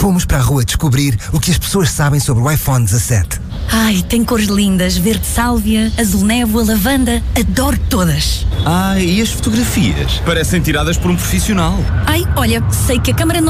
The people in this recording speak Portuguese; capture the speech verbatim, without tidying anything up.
Fomos para a rua descobrir o que as pessoas sabem sobre o iPhone dezassete. Ai, tem cores lindas, verde sálvia, azul névoa, lavanda, adoro todas. Ai, e as fotografias? Parecem tiradas por um profissional. Ai, olha, sei que a câmara não